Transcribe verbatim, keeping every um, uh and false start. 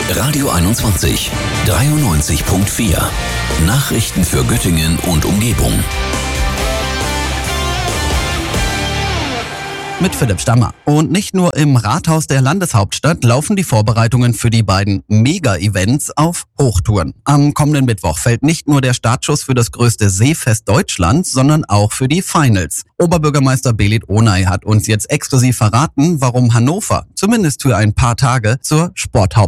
Radio einundzwanzig, dreiundneunzig Komma vier. Nachrichten für Göttingen und Umgebung. Mit Philipp Stammer. Und nicht nur im Rathaus der Landeshauptstadt laufen die Vorbereitungen für die beiden Mega-Events auf Hochtouren. Am kommenden Mittwoch fällt nicht nur der Startschuss für das größte Seefest Deutschlands, sondern auch für die Finals. Oberbürgermeister Belit Onay hat uns jetzt exklusiv verraten, warum Hannover, zumindest für ein paar Tage, zur Sporthaupt